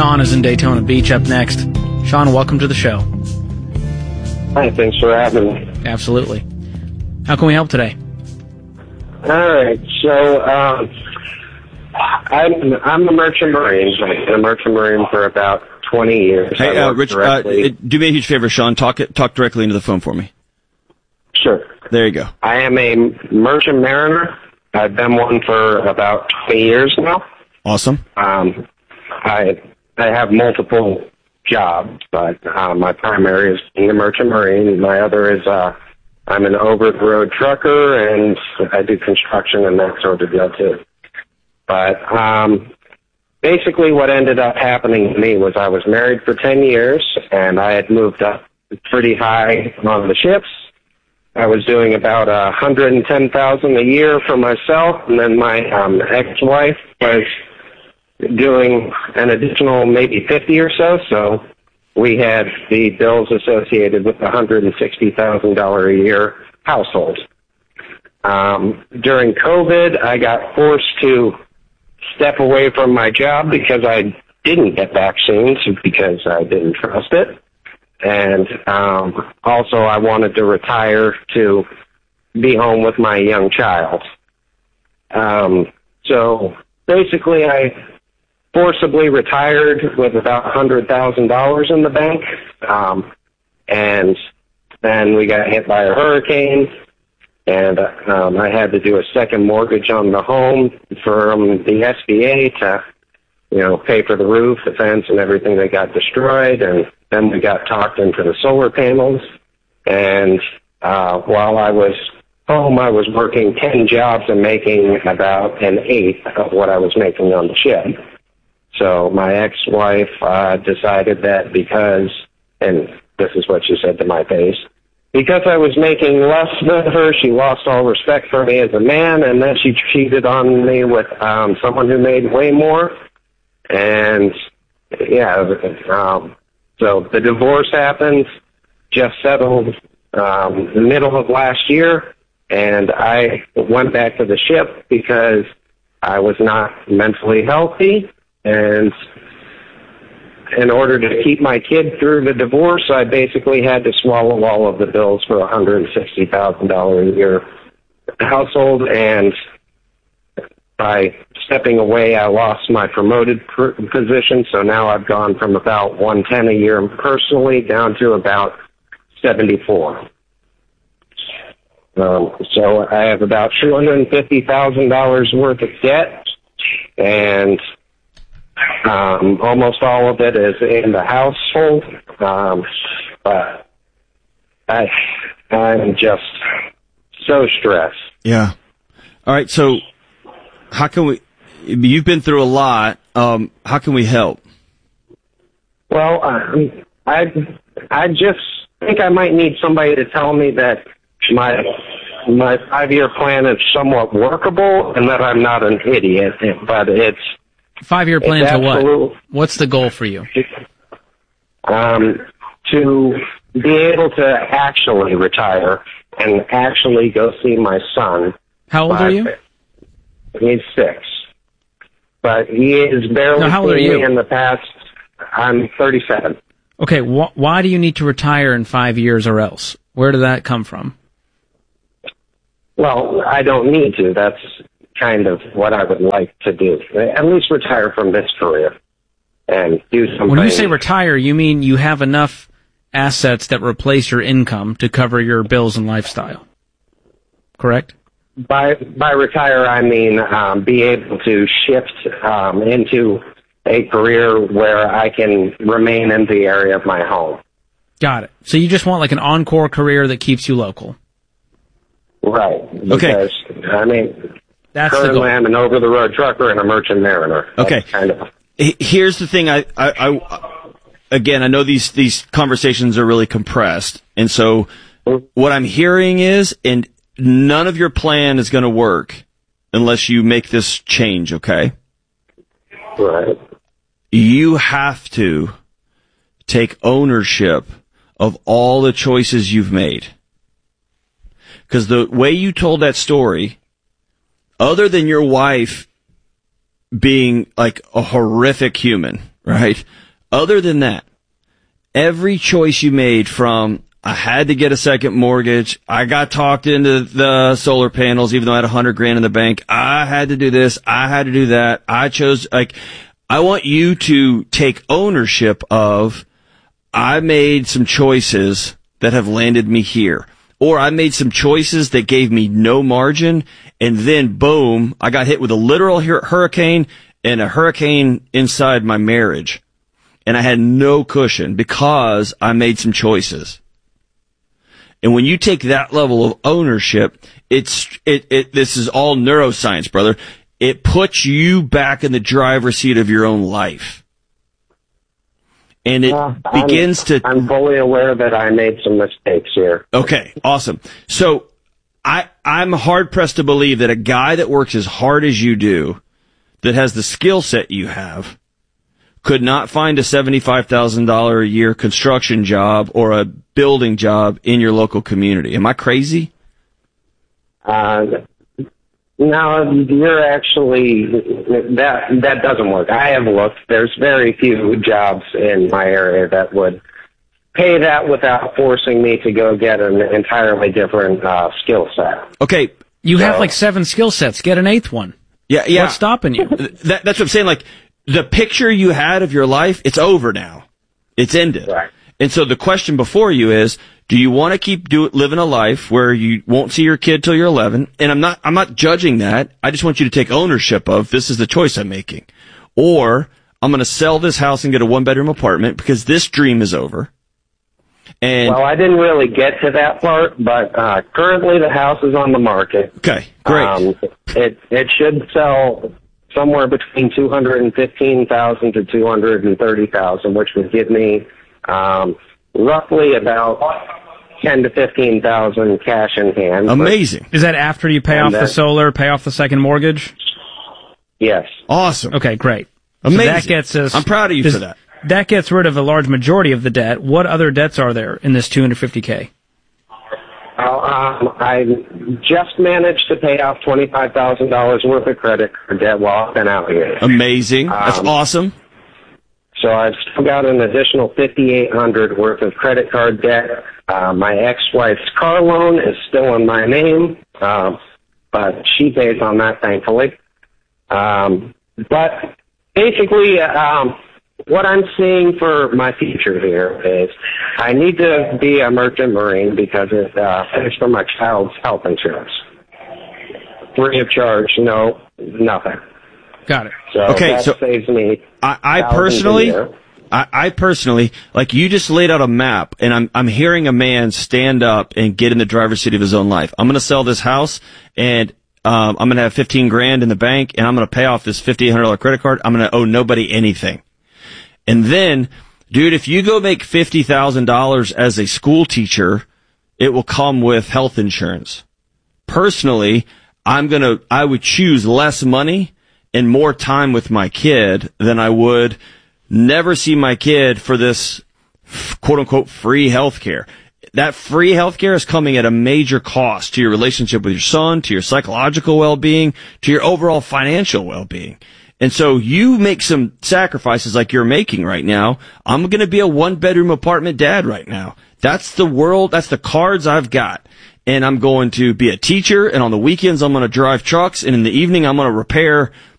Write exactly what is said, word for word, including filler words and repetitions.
Sean is in Daytona Beach up next. Sean, welcome to the show. Hi, thanks for having me. Absolutely. How can we help today? All right, so um, I'm I'm a merchant marine. I've been a merchant marine for about twenty years. Hey, uh, Rich, uh, do me a huge favor, Sean. Talk talk directly into the phone for me. Sure. There you go. I am a merchant mariner. I've been one for about twenty years now. Awesome. Um, I I have multiple jobs, but uh, my primary is being a merchant marine. My other is uh, I'm an over-the-road trucker, and I do construction and that sort of deal too. But um, basically what ended up happening to me was I was married for ten years, and I had moved up pretty high on the ships. I was doing about one hundred ten thousand dollars a year for myself, and then my um, ex-wife was doing an additional maybe fifty or so, so we had the bills associated with the one hundred sixty thousand dollars a year household. Um, during COVID, I got forced to step away from my job because I didn't get vaccines because I didn't trust it. And um, also I wanted to retire to be home with my young child. Um, so basically I forcibly retired with about one hundred thousand dollars in the bank. Um, and then we got hit by a hurricane, and um, I had to do a second mortgage on the home from the S B A to, you know, pay for the roof, the fence, and everything that got destroyed. And then we got talked into the solar panels. And uh, while I was home, I was working ten jobs and making about an eighth of what I was making on the ship. So my ex-wife uh, decided that because, and this is what she said to my face, because I was making less than her, she lost all respect for me as a man, and then she cheated on me with um, someone who made way more. And, yeah, um, so the divorce happened, just settled um, the middle of last year, and I went back to the ship because I was not mentally healthy. And in order to keep my kid through the divorce, I basically had to swallow all of the bills for a one hundred sixty thousand dollars a year household. And by stepping away, I lost my promoted pr- position. So now I've gone from about one hundred ten a year personally down to about seventy-four. Um, so I have about two hundred fifty thousand dollars worth of debt, and Um, almost all of it is in the household, um, but I, I'm just so stressed. Yeah. All right. So, how can we? You've been through a lot. Um, how can we help? Well, um, I, I just think I might need somebody to tell me that my my five-year plan is somewhat workable and that I'm not an idiot, but it's. Five-year plan to what? What's the goal for you? Um, to be able to actually retire and actually go see my son. How old but are you? He's six. But he is barely no, how old are seen you? me in the past. I'm thirty-seven. Okay, wh- why do you need to retire in five years or else? Where did that come from? Well, I don't need to. That's kind of what I would like to do. At least retire from this career and do something. When you say retire, you mean you have enough assets that replace your income to cover your bills and lifestyle, correct? By by retire, I mean um, be able to shift um, into a career where I can remain in the area of my home. Got it. So you just want like an encore career that keeps you local. Right. Okay. Because, I mean, That's currently the goal. I'm an over-the-road trucker and a merchant mariner. That's Okay. kind of. Here's the thing. I, I, I, again, I know these these conversations are really compressed, and so what I'm hearing is, and none of your plan is going to work unless you make this change. Okay. Right. You have to take ownership of all the choices you've made. Because the way you told that story, other than your wife being like a horrific human, right? Other than that, every choice you made from, I had to get a second mortgage, I got talked into the solar panels even though I had a hundred grand in the bank, I had to do this, I had to do that, I chose, like, I want you to take ownership of, I made some choices that have landed me here. Or I made some choices that gave me no margin, and then boom, I got hit with a literal hur- hurricane and a hurricane inside my marriage. And I had no cushion because I made some choices. And when you take that level of ownership, it's, it, it, this is all neuroscience, brother. It puts you back in the driver's seat of your own life. And it uh, begins I'm, to... I'm fully aware that I made some mistakes here. Okay, awesome. So, I, I'm hard-pressed to believe that a guy that works as hard as you do, that has the skill set you have, could not find a seventy-five thousand dollars a year construction job or a building job in your local community. Am I crazy? Uh, no, you're actually, that that doesn't work. I have looked. There's very few jobs in my area that would pay that without forcing me to go get an entirely different uh, skill set. Okay. You so, have like seven skill sets. Get an eighth one. Yeah, yeah. What's stopping you? That, that's what I'm saying. Like, the picture you had of your life, it's over now. It's ended. Right. And so the question before you is, do you want to keep do, living a life where you won't see your kid till you're eleven? And I'm not, I'm not judging that. I just want you to take ownership of, this is the choice I'm making. Or, I'm going to sell this house and get a one-bedroom apartment because this dream is over. And well, I didn't really get to that part, but uh, currently the house is on the market. Okay, great. Um, it it should sell somewhere between two hundred fifteen thousand to two hundred thirty thousand, which would give me um, roughly about ten to fifteen thousand cash in hand. Amazing. Is that after you pay off that, the solar, pay off the second mortgage? Yes. Awesome. Okay, great. Amazing. So that gets us. I'm proud of you does, for that. That gets rid of a large majority of the debt. What other debts are there in this two hundred fifty K? Uh, um, I just managed to pay off twenty-five thousand dollars worth of credit card debt while I've been out here. Amazing. That's um, awesome. So I've still got an additional fifty-eight hundred dollars worth of credit card debt. Uh, my ex-wife's car loan is still in my name, uh, but she pays on that, thankfully. Um, but basically, um, what I'm seeing for my future here is I need to be a merchant marine because it uh, pays for my child's health insurance. Free of charge, no, nothing. Got it. So Okay, that so saves me. I, I thousands a personally, year. I, I personally, like you just laid out a map, and I'm I'm hearing a man stand up and get in the driver's seat of his own life. I'm going to sell this house, and um, I'm going to have fifteen grand in the bank, and I'm going to pay off this fifty-eight hundred dollars credit card. I'm going to owe nobody anything. And then, dude, if you go make fifty thousand dollars as a school teacher, it will come with health insurance. Personally, I'm going to, I would choose less money and more time with my kid than I would never see my kid for this quote unquote free healthcare. That free healthcare is coming at a major cost to your relationship with your son, to your psychological well-being, to your overall financial well-being. And so you make some sacrifices like you're making right now. I'm going to be a one-bedroom apartment dad right now. That's the world, that's the cards I've got. And I'm going to be a teacher, and on the weekends I'm going to drive trucks, and in the evening I'm going to repair